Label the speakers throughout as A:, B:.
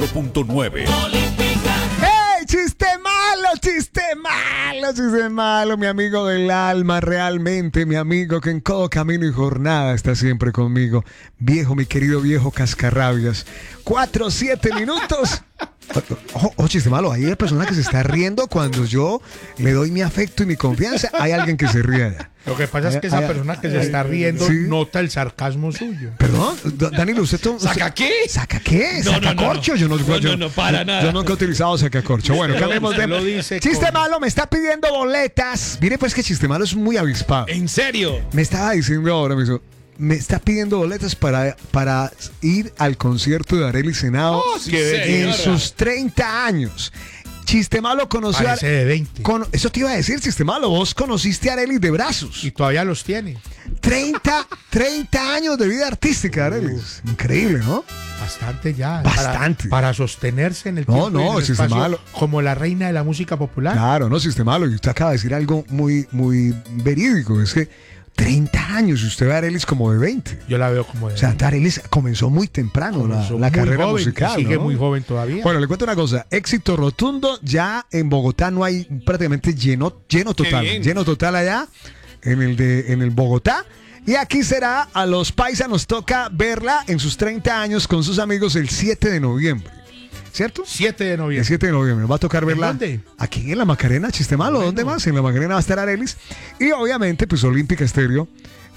A: 104.9.
B: ¡Hey! ¡Chiste malo, chiste malo, chiste malo! Mi amigo del alma, realmente mi amigo que en todo camino y jornada está siempre conmigo. Viejo, mi querido viejo cascarrabias. 4-7 minutos. Chiste malo, hay una persona que se está riendo cuando yo le doy mi afecto y mi confianza. Hay alguien que se ríe allá.
C: Lo que pasa es que esa persona que se está riendo
B: ¿sí?
C: nota el sarcasmo suyo.
B: Perdón, Danilo, ¿usted
A: ¿Saca qué?
B: ¿Saca qué?
A: No,
B: ¿Sacacorcho?
A: no, para nada.
B: Yo nunca he utilizado sacacorcho. Bueno, cambiemos de...
C: Lo dice
B: Chiste malo me está pidiendo boletas. Mire pues que Chiste malo es muy avispado.
A: ¿En serio?
B: Me estaba diciendo ahora mismo, me está pidiendo boletas para ir al concierto de Arely Senado en sus 30 años. Chiste malo conoció
C: Parece de 20.
B: Eso te iba a decir, Chiste malo. Vos conociste a Arely de brazos.
C: Y todavía los tiene.
B: 30 años de vida artística, Arely. Increíble, ¿no?
C: Bastante ya.
B: Bastante.
C: Para sostenerse en el tiempo y en el
B: Chiste
C: espacio,
B: malo.
C: como la reina de la música popular.
B: Claro, no, Chiste malo. Y usted acaba de decir algo muy, muy verídico. Es que 30 años y usted ve a Arely como de 20.
C: Yo la veo como de
B: O sea, Arely comenzó muy temprano la carrera
C: joven,
B: musical.
C: Sigue
B: ¿no?
C: muy joven todavía.
B: Bueno, le cuento una cosa. Éxito rotundo. Ya en Bogotá no hay prácticamente lleno total.
A: bien.
B: Lleno total allá en el Bogotá. Y aquí será, a los paisas nos toca verla en sus 30 años con sus amigos el 7 de noviembre. ¿Cierto?
C: 7 de
B: El
C: noviembre.
B: 7 de noviembre. Va a tocar verla.
C: dónde?
B: Aquí en la Macarena, Chiste malo. ¿Dónde más? En la Macarena va a estar Arely. Y obviamente, pues Olímpica Estéreo,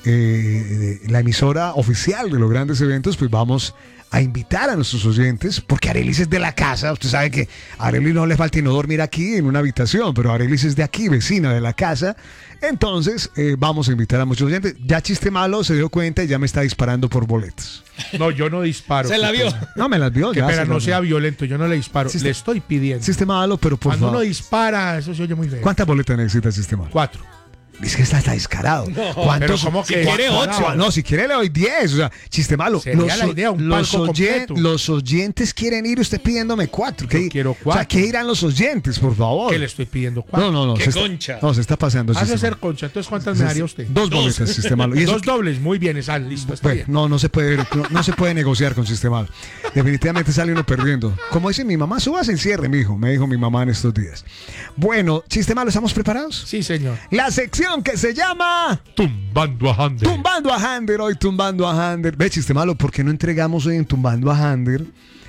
B: la emisora oficial de los grandes eventos, pues vamos a invitar a nuestros oyentes, porque Arely es de la casa. Usted sabe que a Arely no le falta no dormir aquí en una habitación, pero Arely es de aquí, vecina de la casa. Entonces vamos a invitar a muchos oyentes. Ya Chiste malo se dio cuenta y ya me está disparando por boletos.
C: No, yo no disparo.
A: ¿Se la vio?
B: No, me las vio.
C: Que
B: ya,
C: espera,
B: se
C: no
B: las
C: sea
B: vio.
C: violento, yo no le disparo.
B: Chiste-
C: Le estoy pidiendo.
B: Chiste malo, pero por
C: Cuando
B: favor.
C: uno dispara, eso se oye muy feo.
B: ¿Cuántas boletas necesita Chiste malo?
C: 4.
B: Es que está descarado.
C: Pero
B: ¿Cuántos?
C: ¿cómo que?
A: Si quiere,
C: Cuatro,
A: 8.
B: No, si quiere le doy 10. O sea, Chiste malo.
C: Sería la idea, un palco completo.
B: Los oyentes quieren ir, usted pidiéndome 4.
C: Yo quiero
B: O sea,
C: 4.
B: ¿qué irán los oyentes, por favor?
C: Que le estoy pidiendo 4.
B: No.
A: ¡Qué
B: se está-
A: concha!
B: No, se está pasando.
C: Hace
B: Chiste
C: ser
B: malo.
C: concha. Entonces, ¿cuántas me daría usted?
B: Dos boletas, Chiste malo. Y eso
C: Dos dobles, muy bien, listo, está
B: Bueno,
C: bien.
B: no se puede negociar con Chiste malo. Definitivamente sale uno perdiendo. Como dice mi mamá, subas el cierre, mijo, me dijo mi mamá en estos días. Bueno, Chiste malo, ¿estamos preparados?
C: Sí, señor.
B: La sección que se llama
C: Tumbando a Hander.
B: Tumbando a Hander, hoy Tumbando a Hander. Ve, Chiste malo, ¿por qué no entregamos hoy en Tumbando a Hander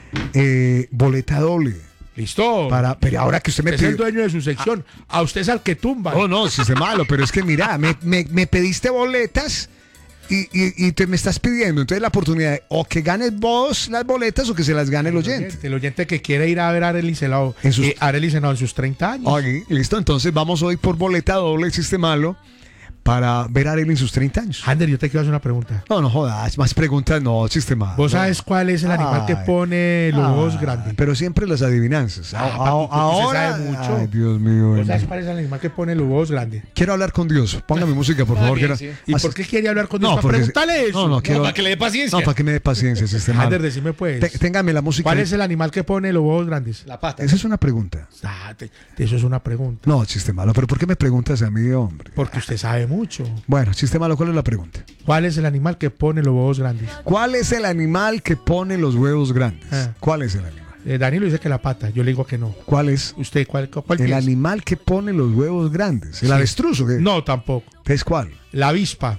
B: boleta doble?
C: Listo.
B: Pero ahora que usted me
C: Es el
B: pidió...
C: dueño de su sección. A usted es al que tumba.
B: Oh, no, Chiste malo, pero es que mira, me pediste boletas y te me estás pidiendo. Entonces la oportunidad de o que ganes vos las boletas o que se las gane el oyente.
C: El oyente que quiere ir a ver a Arely Senado en sus 30 años.
B: Ok, listo, entonces vamos hoy por boleta doble, Chiste malo, para ver a Arely en sus 30 años.
C: Ander, yo te quiero hacer una pregunta.
B: No jodas, más preguntas, no, Chiste malo.
C: ¿Vos sabes cuál es el animal que pone los huevos grandes?
B: Pero siempre las adivinanzas.
C: Papito,
B: Ahora,
C: usted sabe mucho.
B: ay, Dios mío.
C: ¿Vos sabes cuál es el animal que pone los huevos grandes?
B: Quiero hablar con Dios. Póngame música, por favor.
A: bien,
B: quiero-
A: sí.
C: ¿Y
B: Así-
C: por qué quiere hablar con Dios?
B: No,
C: Para
B: porque-
C: preguntarle eso.
B: No, quiero...
A: para que le dé paciencia.
B: No, para que me dé paciencia, Chiste malo.
C: Ander, decime pues.
B: Téngame la música.
C: ¿Cuál es el animal que pone los huevos grandes?
A: La pata.
B: Esa es una pregunta.
C: Eso es una pregunta.
B: No, Chiste malo, pero ¿por qué me preguntas a mí, hombre?
C: Porque usted sabe mucho.
B: Bueno, Chiste malo, ¿cuál es la pregunta?
C: ¿Cuál es el animal que pone los huevos grandes?
B: ¿Cuál es el animal que pone los huevos grandes?
C: Ah.
B: ¿Cuál es el animal?
C: Danilo dice que la pata. Yo le digo que no.
B: ¿Cuál es
C: ¿Usted cuál
B: el
C: piensa?
B: animal que pone los huevos grandes? ¿El
C: Sí.
B: avestruz o qué?
C: No, tampoco.
B: ¿Es cuál?
C: La avispa.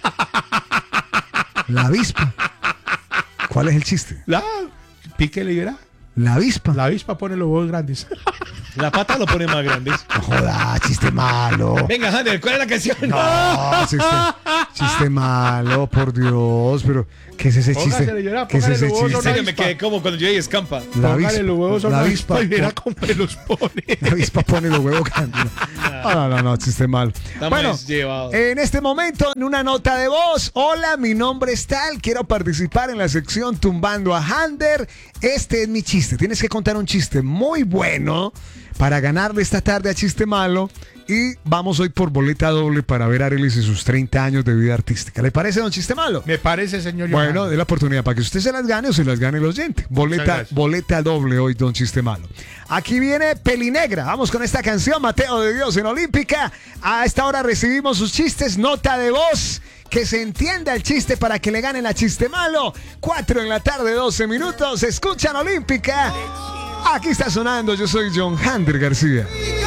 B: La avispa. ¿Cuál es el chiste?
C: Píquele y verá.
B: La avispa.
C: La avispa pone los huevos grandes.
A: La pata lo pone más grandes.
B: No joda, chiste malo.
A: Venga, Hander, ¿cuál es la canción?
B: No, chiste malo, por Dios. Pero, ¿qué es ese chiste?
C: Póngasele, llora,
B: ¿Qué es
C: póngale
B: ese
C: los huevos,
B: chiste?
A: En serio, me
C: avispa.
A: quedé como cuando yo y escampa.
B: La
C: Póngale los huevos a
B: la
C: una
B: avispa.
C: avispa y verá cómo me los pone.
B: La avispa pone los huevos grandes. No, chiste malo.
A: Estamos
B: Bueno,
A: llevados.
B: en este momento, en una nota de voz. Hola, mi nombre es tal. Quiero participar en la sección Tumbando a Hander. Este es mi chiste. Tienes que contar un chiste muy bueno para ganarle esta tarde a Chiste Malo. Y vamos hoy por boleta doble para ver a Arely y sus 30 años de vida artística. ¿Le parece, don Chiste Malo?
C: Me parece, señor.
B: Bueno,
C: Johan.
B: de la oportunidad para que usted se las gane o se las gane el oyente.
C: Muchas
B: Boleta
C: gracias.
B: doble hoy, don Chiste Malo. Aquí viene Pelinegra. Vamos con esta canción, Mateo de Dios en Olímpica. A esta hora recibimos sus chistes, nota de voz. que se entienda el chiste para que le ganen a Chiste Malo. 4 en la tarde, 12 minutos. Escuchan Olímpica. Aquí está sonando. Yo soy John Hander García.